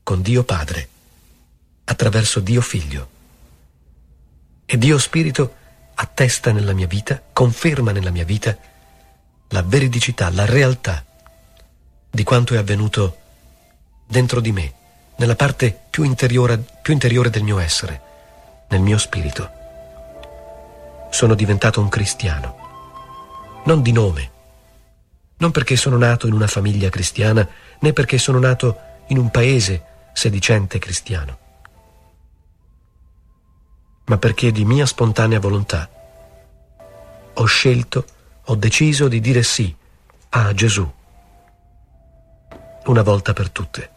con Dio Padre, attraverso Dio Figlio. E Dio Spirito attesta nella mia vita, conferma nella mia vita la veridicità, la realtà di quanto è avvenuto dentro di me, nella parte più interiore del mio essere, nel mio spirito. Sono diventato un cristiano, non di nome, non perché sono nato in una famiglia cristiana, né perché sono nato in un paese sedicente cristiano, ma perché di mia spontanea volontà ho deciso di dire sì a Gesù, una volta per tutte.